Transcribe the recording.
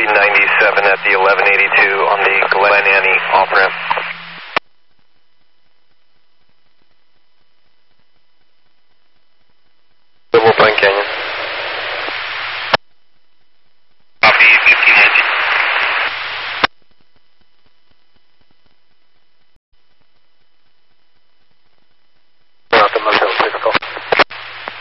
speed 97 at the 1182 on the Glen Annie off-ramp. Double Pine Canyon.